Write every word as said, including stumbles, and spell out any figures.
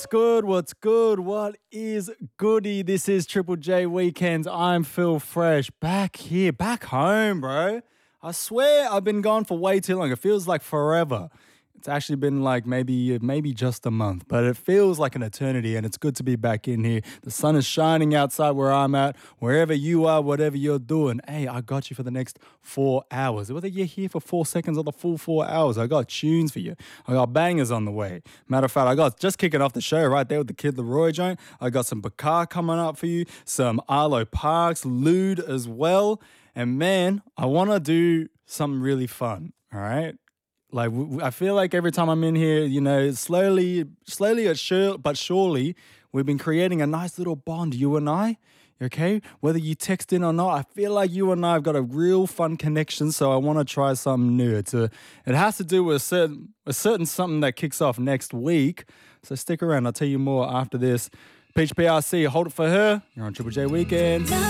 What's good? What's good? What is goody? This is Triple J Weekends. I'm Phil Fresh, back here, back home, bro. I swear I've been gone for way too long. It feels like forever. It's actually been like maybe maybe just a month, but it feels like an eternity, and it's good to be back in here. The sun is shining outside where I'm at, wherever you are, whatever you're doing. Hey, I got you for the next four hours. Whether you're here for four seconds or the full four hours, I got tunes for you. I got bangers on the way. Matter of fact, I got just kicking off the show right there with the Kid Leroy joint. I got some Bakar coming up for you, some Arlo Parks, Lude as well. And man, I want to do something really fun, all right? Like, I feel like every time I'm in here, you know, slowly, slowly but surely, we've been creating a nice little bond, you and I, okay? Whether you text in or not, I feel like you and I have got a real fun connection, so I want to try something new. It's a, it has to do with a certain, a certain something that kicks off next week, so stick around. I'll tell you more after this. Peach P R C, hold it for her. You're on Triple J Weekends.